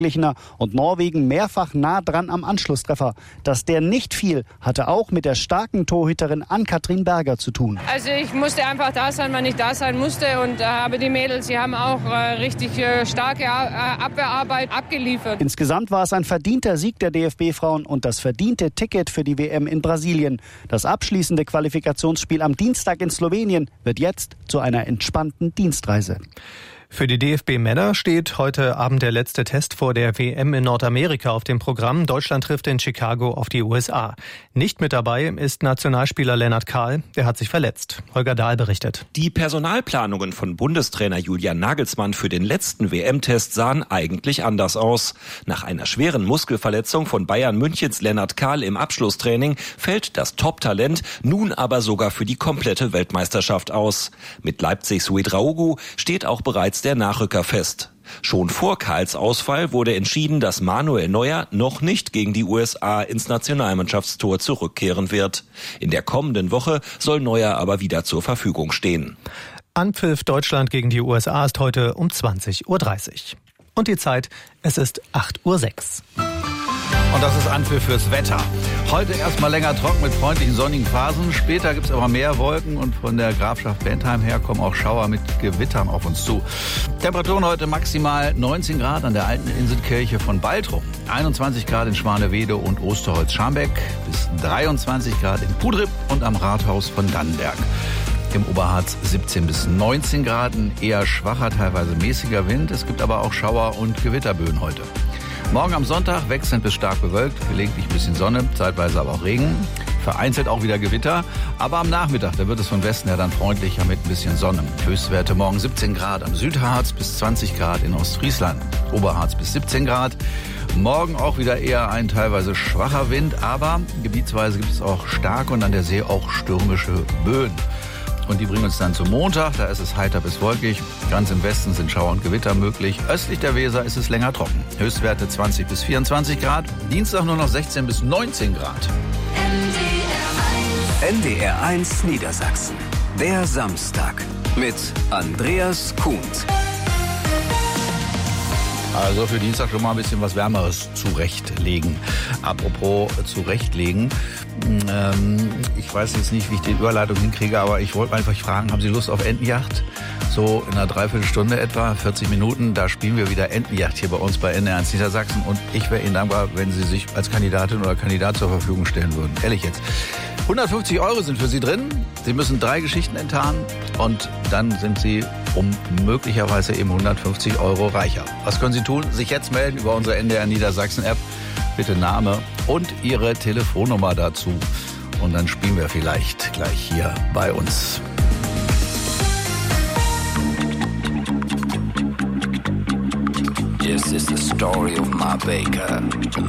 und Norwegen mehrfach nah dran am Anschlusstreffer. Dass der nicht fiel, hatte auch mit der starken Torhüterin Ann-Kathrin Berger zu tun. Also ich musste einfach da sein, wann ich da sein musste. Aber die Mädels, sie haben auch richtig starke Abwehrarbeit abgeliefert. Insgesamt war es ein verdienter Sieg der DFB-Frauen und das verdiente Ticket für die WM in Brasilien. Das abschließende Qualifikationsspiel am Dienstag in Slowenien wird jetzt zu einer entspannten Dienstreise. Für die DFB-Männer steht heute Abend der letzte Test vor der WM in Nordamerika auf dem Programm. Deutschland trifft in Chicago auf die USA. Nicht mit dabei ist Nationalspieler Lennart Kahl. Der hat sich verletzt. Holger Dahl berichtet. Die Personalplanungen von Bundestrainer Julian Nagelsmann für den letzten WM-Test sahen eigentlich anders aus. Nach einer schweren Muskelverletzung von Bayern Münchens Lennart Kahl im Abschlusstraining fällt das Top-Talent nun aber sogar für die komplette Weltmeisterschaft aus. Mit Leipzigs Ouedraogo steht auch bereits der Nachrücker fest. Schon vor Kahls Ausfall wurde entschieden, dass Manuel Neuer noch nicht gegen die USA ins Nationalmannschaftstor zurückkehren wird. In der kommenden Woche soll Neuer aber wieder zur Verfügung stehen. Anpfiff Deutschland gegen die USA ist heute um 20:30 Uhr. Und die Zeit, es ist 8:06 Uhr. Und das ist Anpfiff fürs Wetter. Heute erstmal länger trocken mit freundlichen sonnigen Phasen. Später gibt es aber mehr Wolken und von der Grafschaft Bentheim her kommen auch Schauer mit Gewittern auf uns zu. Temperaturen heute maximal 19 Grad an der alten Inselkirche von Baltrum, 21 Grad in Schwanewede und Osterholz-Scharmbeck, bis 23 Grad in Pudrip und am Rathaus von Dannenberg. Im Oberharz 17 bis 19 Grad, ein eher schwacher, teilweise mäßiger Wind. Es gibt aber auch Schauer- und Gewitterböen heute. Morgen am Sonntag wechselnd bis stark bewölkt, gelegentlich ein bisschen Sonne, zeitweise aber auch Regen. Vereinzelt auch wieder Gewitter, aber am Nachmittag, da wird es von Westen her dann freundlicher mit ein bisschen Sonne. Höchstwerte morgen 17 Grad am Südharz bis 20 Grad in Ostfriesland. Oberharz bis 17 Grad. Morgen auch wieder eher ein teilweise schwacher Wind, aber gebietsweise gibt es auch starke und an der See auch stürmische Böen. Und die bringen uns dann zum Montag, da ist es heiter bis wolkig. Ganz im Westen sind Schauer und Gewitter möglich. Östlich der Weser ist es länger trocken. Höchstwerte 20 bis 24 Grad. Dienstag nur noch 16 bis 19 Grad. NDR 1 Niedersachsen. Der Samstag mit Andreas Kuhnt. Also für Dienstag schon mal ein bisschen was Wärmeres zurechtlegen. Apropos zurechtlegen. Ich weiß jetzt nicht, wie ich die Überleitung hinkriege, aber ich wollte einfach fragen, haben Sie Lust auf Entenjagd? So in einer Dreiviertelstunde etwa, 40 Minuten, da spielen wir wieder Entenjagd hier bei uns bei NDR 1 Niedersachsen. Und ich wäre Ihnen dankbar, wenn Sie sich als Kandidatin oder Kandidat zur Verfügung stellen würden. Ehrlich jetzt. 150 € sind für Sie drin. Sie müssen 3 Geschichten enttarnen und dann sind Sie möglicherweise eben 150 € reicher. Was können Sie tun? Sich jetzt melden über unsere NDR Niedersachsen App. Bitte Name und Ihre Telefonnummer dazu. Und dann spielen wir vielleicht gleich hier bei uns. This is the story of my baker.